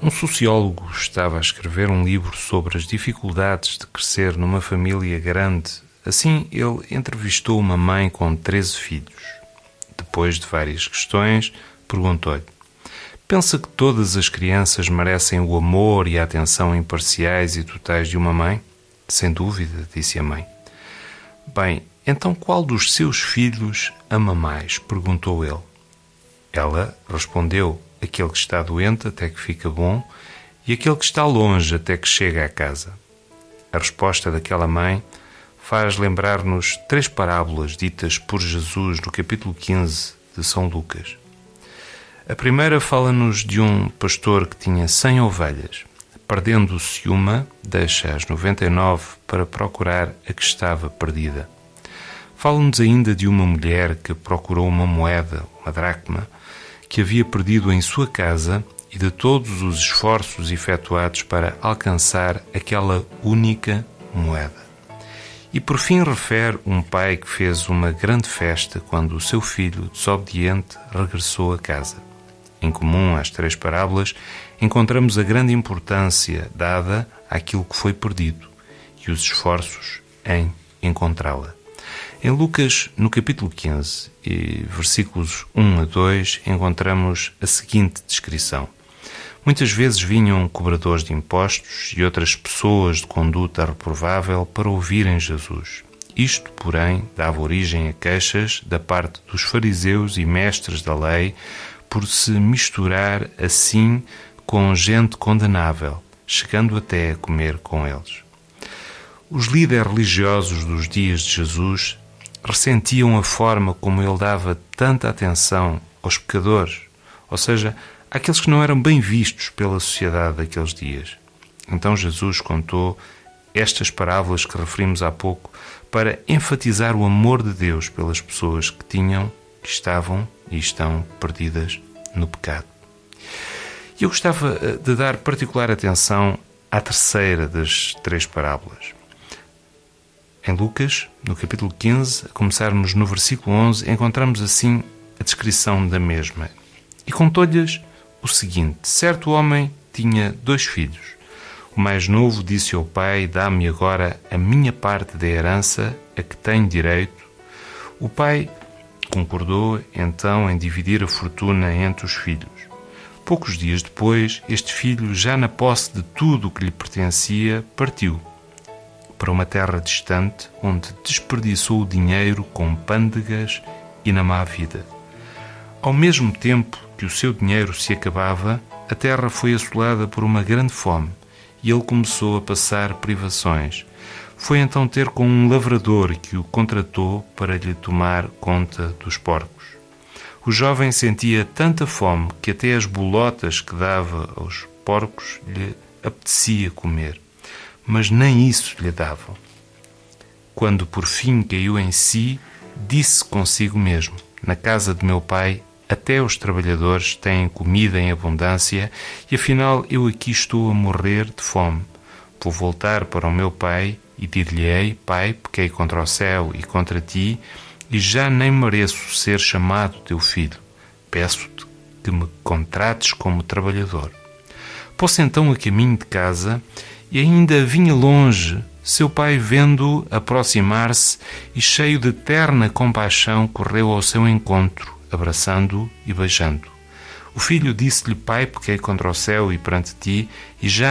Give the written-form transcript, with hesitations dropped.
Um sociólogo estava a escrever um livro sobre as dificuldades de crescer numa família grande. Assim, ele entrevistou uma mãe com 13 filhos. Depois de várias questões, perguntou-lhe: pensa que todas as crianças merecem o amor e a atenção imparciais e totais de uma mãe? Sem dúvida, disse a mãe. Bem, então qual dos seus filhos ama mais? Perguntou ele. Ela respondeu: aquele que está doente até que fica bom e aquele que está longe até que chega à casa. A resposta daquela mãe faz lembrar-nos 3 parábolas ditas por Jesus no capítulo 15 de São Lucas. A primeira fala-nos de um pastor que tinha 100 ovelhas. Perdendo-se uma, deixa as 99 para procurar a que estava perdida. Fala-nos ainda de uma mulher que procurou uma moeda, uma dracma, que havia perdido em sua casa e de todos os esforços efetuados para alcançar aquela única moeda. E por fim refere um pai que fez uma grande festa quando o seu filho, desobediente, regressou a casa. Em comum às 3 parábolas, encontramos a grande importância dada àquilo que foi perdido e os esforços em encontrá-la. Em Lucas, no capítulo 15, e versículos 1 a 2, encontramos a seguinte descrição. Muitas vezes vinham cobradores de impostos e outras pessoas de conduta reprovável para ouvirem Jesus. Isto, porém, dava origem a queixas da parte dos fariseus e mestres da lei por se misturar assim com gente condenável, chegando até a comer com eles. Os líderes religiosos dos dias de Jesus ressentiam a forma como ele dava tanta atenção aos pecadores, ou seja, àqueles que não eram bem vistos pela sociedade daqueles dias. Então Jesus contou estas parábolas que referimos há pouco para enfatizar o amor de Deus pelas pessoas que estavam e estão perdidas no pecado. E eu gostava de dar particular atenção à terceira das 3 parábolas. Em Lucas, no capítulo 15, a começarmos no versículo 11, encontramos assim a descrição da mesma. E contou-lhes o seguinte: certo homem tinha 2 filhos. O mais novo disse ao pai: dá-me agora a minha parte da herança a que tenho direito. O pai concordou então em dividir a fortuna entre os filhos. Poucos dias depois, este filho, já na posse de tudo o que lhe pertencia, partiu para uma terra distante, onde desperdiçou o dinheiro com pândegas e na má vida. Ao mesmo tempo que o seu dinheiro se acabava, a terra foi assolada por uma grande fome e ele começou a passar privações. Foi então ter com um lavrador que o contratou para lhe tomar conta dos porcos. O jovem sentia tanta fome que até as bolotas que dava aos porcos lhe apetecia comer, mas nem isso lhe davam. Quando por fim caiu em si, disse consigo mesmo: na casa de meu pai até os trabalhadores têm comida em abundância e afinal eu aqui estou a morrer de fome. Vou voltar para o meu pai e dir-lhe-ei: pai, pequei contra o céu e contra ti e já nem mereço ser chamado teu filho. Peço-te que me contrates como trabalhador. Pôs-se então a caminho de casa e ainda vinha longe. Seu pai, vendo-o aproximar-se e cheio de terna compaixão, correu ao seu encontro, abraçando-o e beijando-o. O filho disse-lhe: pai, pequei contra o céu e perante ti e já